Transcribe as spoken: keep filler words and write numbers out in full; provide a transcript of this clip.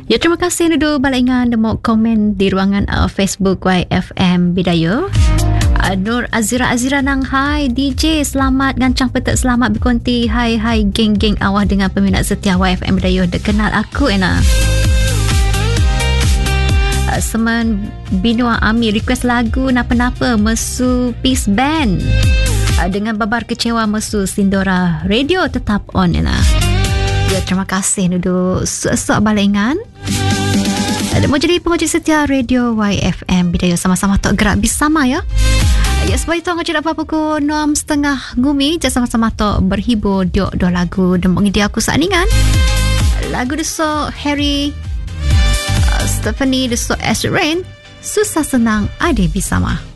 Ya, terima kasih duduk balingan demo komen di ruangan uh, Facebook Y F M Bidayuh. Uh, Nur Azira Azira nang hai D J selamat gancang petak selamat berkonti hai hai geng-geng awah dengan peminat setia Y F M Bidayuh dek kenal aku Ena. Uh, Semen Binua Ami request lagu napa-napa mesu Peace Band. Uh, dengan babar kecewa mesu Sindora Radio tetap on Ena. Ya, terima kasih duduk sok-sok balingan. Ada mau jadi penguji setia radio Y F M Bidayuh sama-sama tok gerak bersama ya. Ya, sebab itu ngajak apa pukul enam setengah ngumi je sama-sama tok berhibur diok dua lagu dan mengidia aku saningan. Lagu desok Harry uh, Stephanie desok Astrid Rain susah senang ada bersama.